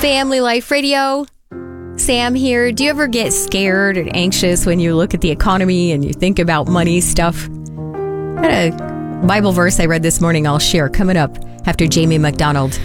Family Life Radio. Sam here. Do you ever get scared and anxious when you look at the economy and you think about money stuff? I had a Bible verse I read this morning I'll share coming up after Jamie McDonald.